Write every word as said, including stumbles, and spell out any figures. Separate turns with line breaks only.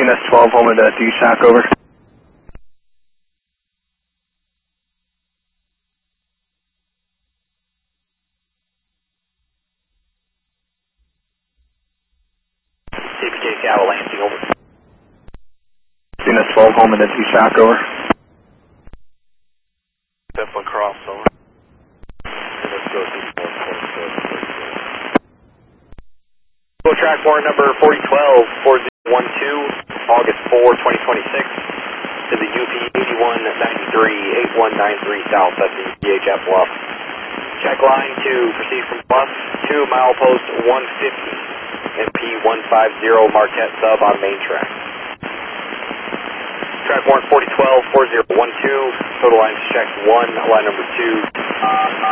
S twelve, home of the D S O C, over.
C P K Seattle Lansing, over.
C N S twelve, home of the D S O C, over.
Zeppelin Cross, over. Let's go Go track warrant number forty twelve, four zero one two, August fourth, twenty twenty-six, to the U P eighty-one ninety-three, eight one nine three South, that's the D H F Bluff. Check line to proceed from Bluff to milepost one fifty, M P one fifty, Marquette Sub on main track. Track warrant forty twelve, four zero one two, total lines checked one, line number two.